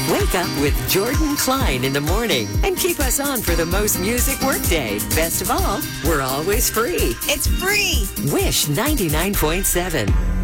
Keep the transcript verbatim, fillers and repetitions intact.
Wake up with Jordan Klein in the morning and keep us on for the most music workday. Best of all, we're always free. It's free. Wish ninety-nine point seven.